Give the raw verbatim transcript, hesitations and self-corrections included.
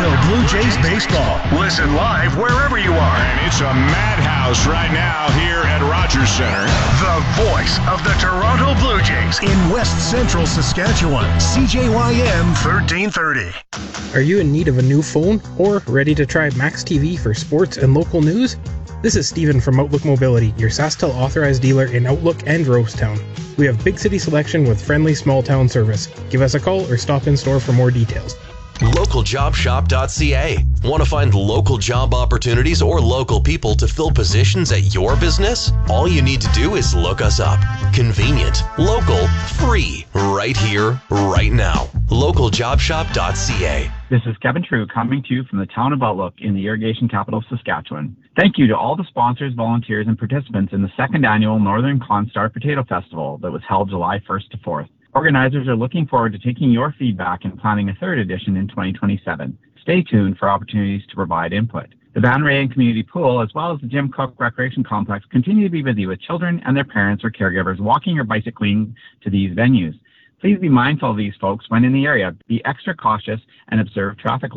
Toronto Blue Jays baseball. Listen live wherever you are. And it's a madhouse right now here at Rogers Center. The voice of the Toronto Blue Jays in West Central Saskatchewan. C J Y M thirteen thirty. Are you in need of a new phone or ready to try Max T V for sports and local news? This is Steven from Outlook Mobility, your SaskTel authorized dealer in Outlook and Rosetown. We have big city selection with friendly small town service. Give us a call or stop in store for more details. local job shop dot c a. Want to find local job opportunities or local people to fill positions at your business? All you need to do is look us up. Convenient, local, free, right here, right now. local job shop dot c a. This is Kevin True coming to you from the town of Outlook in the irrigation capital of Saskatchewan. Thank you to all the sponsors, volunteers, and participants in the second annual Northern Constar Potato Festival that was held July first to fourth. Organizers are looking forward to taking your feedback and planning a third edition in twenty twenty-seven. Stay tuned for opportunities to provide input. The Van Rayen Community Pool, as well as the Jim Cook Recreation Complex, continue to be busy with children and their parents or caregivers walking or bicycling to these venues. Please be mindful of these folks when in the area. Be extra cautious and observe traffic